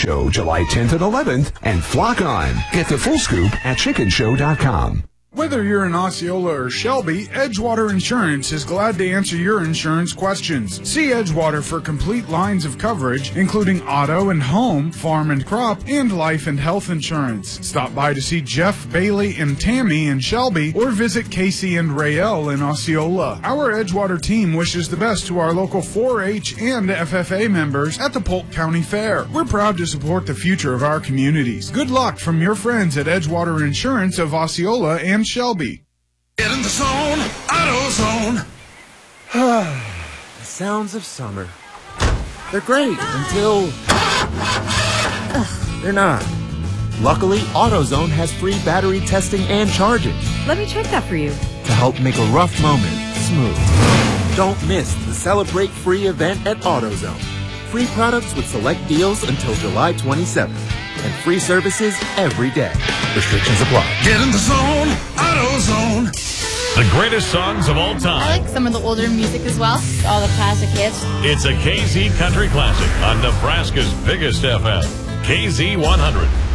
Show July 10th and 11th, and flock on. Get the full scoop at chickenshow.com. Whether you're in Osceola or Shelby, Edgewater Insurance is glad to answer your insurance questions. See Edgewater for complete lines of coverage, including auto and home, farm and crop, and life and health insurance. Stop by to see Jeff, Bailey, and Tammy in Shelby, or visit Casey and Rael in Osceola. Our Edgewater team wishes the best to our local 4-H and FFA members at the Polk County Fair. We're proud to support the future of our communities. Good luck from your friends at Edgewater Insurance of Osceola and Shelby. Get in the zone, AutoZone. The sounds of summer. They're great until they're not. Luckily, AutoZone has free battery testing and charging Let me check that for you. to help make a rough moment smooth. Don't miss the Celebrate Free event at AutoZone. Free products with select deals until July 27th. And free services every day. Restrictions apply. Get in the zone, AutoZone. The greatest songs of all I time. like some of the older music as well. All the classic hits. It's a KZ Country Classic on Nebraska's biggest FM. KZ 100.